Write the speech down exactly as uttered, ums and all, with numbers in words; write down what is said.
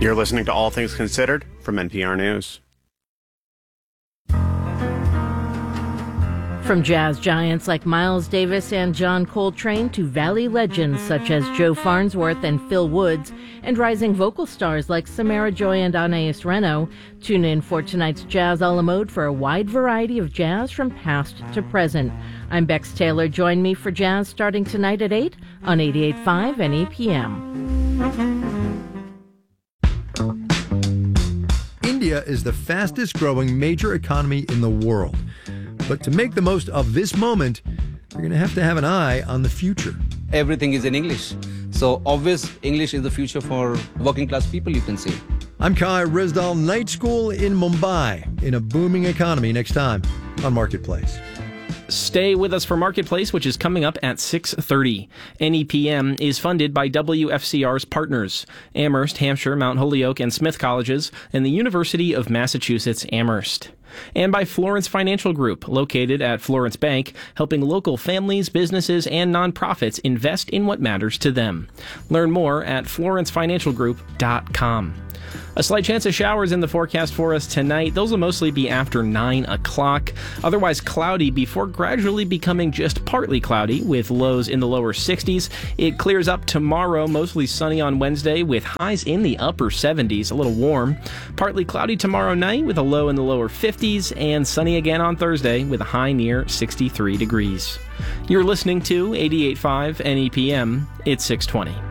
You're listening to All Things Considered from N P R News. From jazz giants like Miles Davis and John Coltrane to valley legends such as Joe Farnsworth and Phil Woods, and rising vocal stars like Samara Joy and Anais Reno, tune in for tonight's Jazz a la Mode for a wide variety of jazz from past to present. I'm Bex Taylor. Join me for jazz starting tonight at eight on eighty-eight point five N E P M. India is the fastest growing major economy in the world. But to make the most of this moment, you're going to have to have an eye on the future. Everything is in English. So obvious English is the future for working class people, you can say. I'm Kai Rizdal, Night School in Mumbai, in a booming economy next time on Marketplace. Stay with us for Marketplace, which is coming up at six thirty. N E P M is funded by W F C R's partners, Amherst, Hampshire, Mount Holyoke, and Smith Colleges, and the University of Massachusetts Amherst. And by Florence Financial Group, located at Florence Bank, helping local families, businesses, and nonprofits invest in what matters to them. Learn more at florence financial group dot com. A slight chance of showers in the forecast for us tonight. Those will mostly be after nine o'clock. Otherwise cloudy before gradually becoming just partly cloudy with lows in the lower sixties. It clears up tomorrow, mostly sunny on Wednesday with highs in the upper seventies, a little warm. Partly cloudy tomorrow night with a low in the lower fifties, and sunny again on Thursday with a high near sixty-three degrees. You're listening to eighty-eight point five N E P M. It's six twenty.